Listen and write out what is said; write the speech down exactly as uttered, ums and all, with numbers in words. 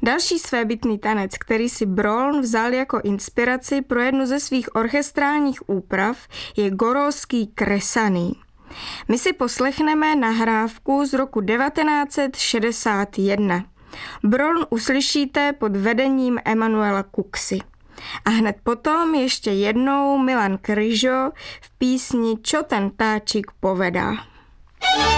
Další svébytný tanec, který si Broln vzal jako inspiraci pro jednu ze svých orchestrálních úprav, je goróský kresaný. My si poslechneme nahrávku z roku devatenáct set šedesát jedna. Broln uslyšíte pod vedením Emanuela Kuksy. A hned potom ještě jednou Milan Kryžo v písni Čo ten táčik povedá.